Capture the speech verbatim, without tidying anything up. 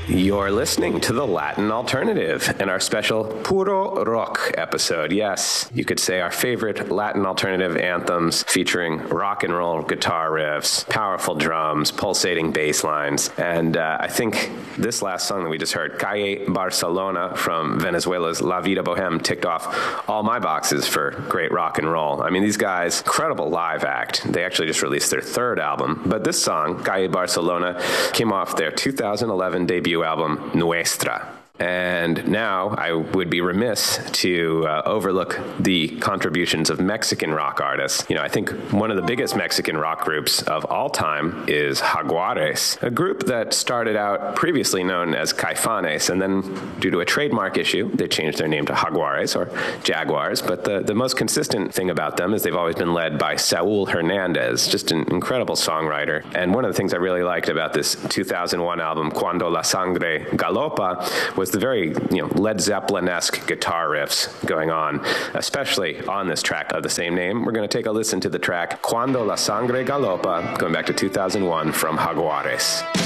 You're listening to the Latin Alternative in our special Puro Rock episode. Yes, you could say our favorite Latin alternative anthems featuring rock and roll guitar riffs, powerful drums, pulsating bass lines. And uh, I think this last song that we just heard, Calle Barcelona from Venezuela's La Vida Boheme, ticked off all my boxes for great rock and roll. I mean, these guys, incredible live act. They actually just released their third album. But this song, Calle Barcelona, came off their two thousand eleven debut album Nuestra. And now I would be remiss to uh, overlook the contributions of Mexican rock artists. You know, I think one of the biggest Mexican rock groups of all time is Jaguares, a group that started out previously known as Caifanes, and then due to a trademark issue, they changed their name to Jaguares or Jaguars. But the, the most consistent thing about them is they've always been led by Saúl Hernández, just an incredible songwriter. And one of the things I really liked about this two thousand one album, Cuando la Sangre Galopa, was the very, you know, Led Zeppelin-esque guitar riffs going on, especially on this track of the same name. We're going to take a listen to the track Cuando la Sangre Galopa, going back to two thousand one from Jaguares.